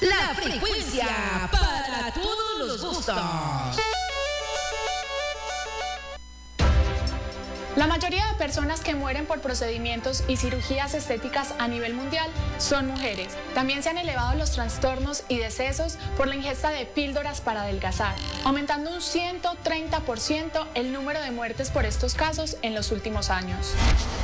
La frecuencia para todos los gustos. La mayoría de personas que mueren por procedimientos y cirugías estéticas a nivel mundial son mujeres. También se han elevado los trastornos y decesos por la ingesta de píldoras para adelgazar, aumentando un 130% el número de muertes por estos casos en los últimos años.